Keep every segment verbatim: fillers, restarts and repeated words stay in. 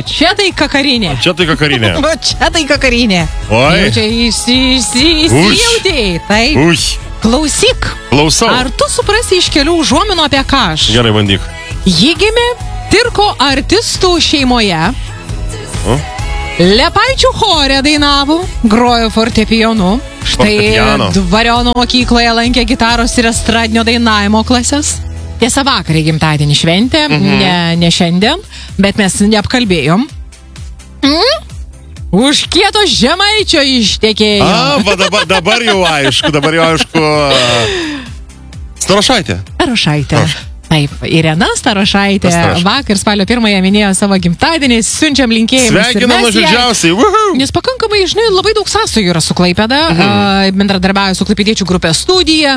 čia tai kakarinė. Čia tai kakarinė. Va čia tai kakarinė. Oi. Jau čia įsijautėjai. Tai Ui. klausyk. Klausau. Ar tu suprasi iš kelių užuominų apie ką aš? Gerai, bandyk. Ji gimė Tirko artistų šeimoje. O? Liepaičių chore dainavo, grojo fortepijonu. Štai Fortepiano. Dvariono mokykloje lankė gitaros ir estradinio dainavimo klases. Tiesa, vakar į gimtadienį šventė, mhm. ne, ne šiandien, bet mes neapkalbėjom. Mm? Už kieto žemaičio ištekėjo. A, va dabar, dabar jau aišku, dabar jau aišku. Starošaitė. Starošaitė. Aš. Taip, Irena Starošaitė vakar spalio pirmąją minėjo savo gimtadienį, siunčiam linkėjimus. Sveikinam nuoširdžiausiai. Nes pakankamai, žinai, labai daug sąsajų yra su Klaipėda, mhm. uh, bendradarbiauja su klaipėdiečių grupės Studija.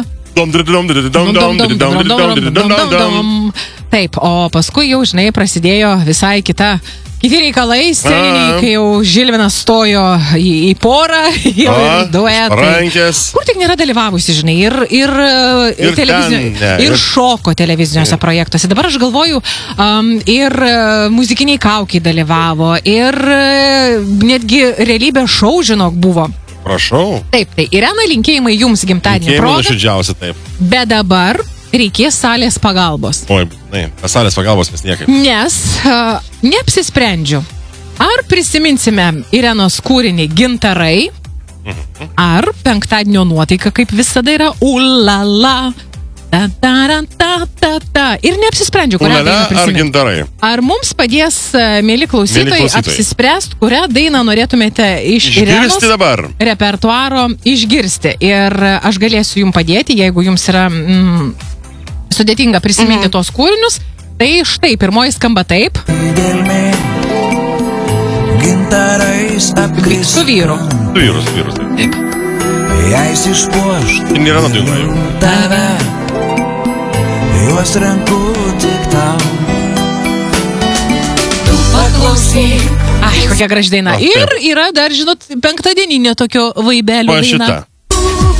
Taip, o paskui jau, žinai, prasidėjo visai kita, kiti reikalai sceniniai, kai jau Žilvinas stojo į, į porą, jau A, ir duetai. Rankės. Kur tik nėra dalyvavusi, žinai, ir, ir, Ir televizinio, ten, ne, ir ir- šoko televiziniuose projektuose. Dabar aš galvoju, um, ir uh, muzikiniai kaukiai dalyvavo, ir uh, netgi realybės šou, žinok, buvo. Prašau. Taip, tai Irena, linkėjimai jums gimtadienio Linkėjimai proga, nuoširdžiausiai, taip. bet dabar reikės salės pagalbos. Oi, ne, salės pagalbos mes niekaip. Nes uh, neapsisprendžiu, ar prisiminsime Irenos kūrinį Gintarai, ar penktadienio nuotaika, kaip visada yra ulala. Ta, ta, ta, ta, ta. Ir neapsisprendžiu, kurią Ulala dainą ar prisiminti. gintarai? Ar mums padės, uh, mėly klausytojai, Mėly klausytojai. apsispręst, kurią dainą norėtumėte iš Irenos Išgirsti dabar. repertuaro išgirsti. Ir uh, aš galėsiu jums padėti, jeigu jums yra mm, sudėtinga prisiminti mm. tos kūrinius. Tai štai, pirmoji skamba taip. Su vyru. Tu vyrus, vyrus. Taip. Jais išpuošt Ir nėra nudainojų. tave, juos renku tik tau. Tu paklausyk. Ai, kokia graži daina. O, Ir taip. yra dar, žinot, penktadieninė tokio vaibelio Va daina. šita.